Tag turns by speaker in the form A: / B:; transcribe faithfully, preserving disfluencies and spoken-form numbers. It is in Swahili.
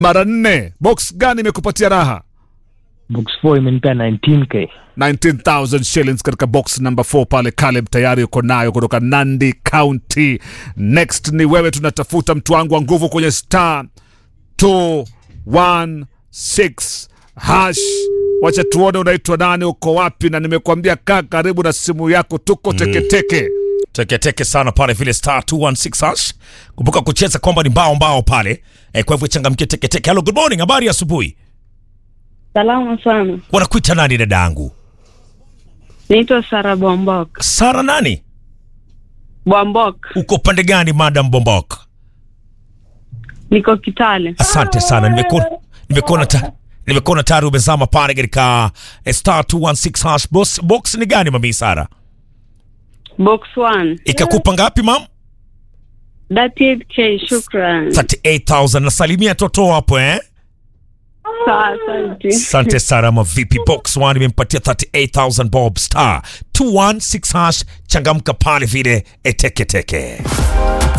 A: Mara nne. Box gani imekupatia raha?
B: Box four imenipea nineteen K.
A: nineteen thousand shillings katika box number four pale. Caleb tayari uko nayo kutoka Nandi County. Next ni wewe, tunatafuta mtu wangu wa nguvu kwenye star two one six hash. Wacha tuone unaitwa nani, uko wapi, na nimekuambia kaa karibu na simu yako, tuko teke teke.
C: Teke teke sana pale vile star two one six hash. Kumbuka kucheza kwamba ni mbao mbao pale. Eh, kwa hivyo changamkie teke teke. Hello, good morning, habari ya asubuhi.
D: Salama sana.
C: Wanakuita nani dadangu?
D: Naitwa Sara Bombok.
C: Sara nani?
D: Bombok.
C: Uko pande gani madam Bombok?
D: Niko Kitale.
C: Asante sana. Nimekuona nimekuona ta nimekuona tayari umezama pale katika eh, star two one six hash. Box box ni gani mami Sara?
D: Box one.
C: Ikakupa ngapi mam?
D: thirty-eight K, shukran.
C: thirty-eight thousand. Nasalimia toto hapo eh?
D: Asante.
C: Asante Sara, mavipi? Box one imempatia thirty-eight thousand bob. Star two one six hash, changamka pale vile eteke teke.